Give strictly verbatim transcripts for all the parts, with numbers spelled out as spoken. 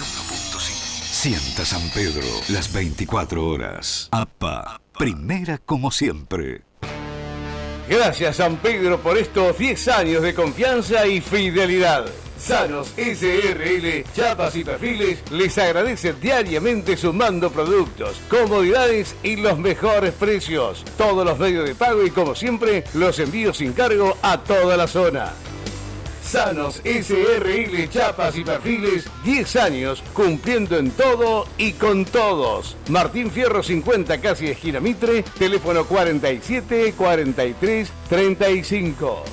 uno punto cinco. Sienta San Pedro las veinticuatro horas. A P A, primera como siempre. Gracias San Pedro por estos diez años de confianza y fidelidad. Sanos S R L, chapas y perfiles les agradece diariamente sumando productos, comodidades y los mejores precios. Todos los medios de pago y como siempre los envíos sin cargo a toda la zona. Sanos S R L, chapas y perfiles, diez años cumpliendo en todo y con todos. Martín Fierro cincuenta, casi esquina Mitre, teléfono cuarenta y siete, cuarenta y tres, treinta y cinco.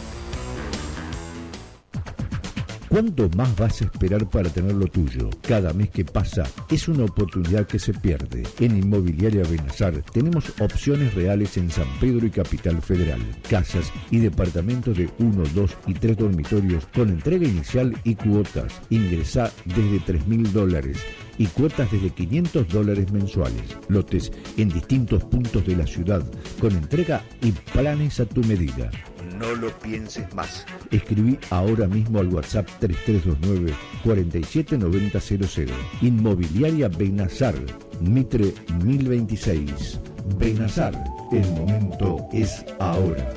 ¿Cuánto más vas a esperar para tener lo tuyo? Cada mes que pasa es una oportunidad que se pierde. En Inmobiliaria Benazar tenemos opciones reales en San Pedro y Capital Federal. Casas y departamentos de uno, dos y tres dormitorios con entrega inicial y cuotas. Ingresá desde tres mil dólares y cuotas desde quinientos dólares mensuales. Lotes en distintos puntos de la ciudad con entrega y planes a tu medida. No lo pienses más. Escribí ahora mismo al WhatsApp tres tres dos nueve, cuatro siete nueve cero cero cero. Inmobiliaria Benazar, Mitre mil veintiséis. Benazar, el momento es ahora.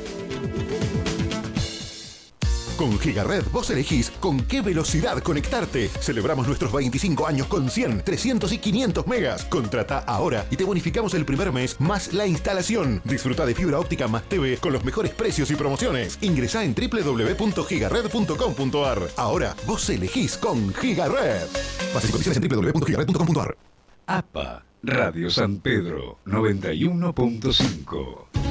Con Gigared vos elegís con qué velocidad conectarte. Celebramos nuestros veinticinco años con cien, trescientos y quinientos megas. Contrata ahora y te bonificamos el primer mes más la instalación. Disfruta de fibra óptica más T V con los mejores precios y promociones. Ingresá en doble u doble u doble u punto gigared punto com punto a r. Ahora vos elegís con Gigared. Bases y condiciones en doble u doble u doble u punto gigared punto com punto a r. A P A, Radio San Pedro, noventa y uno punto cinco.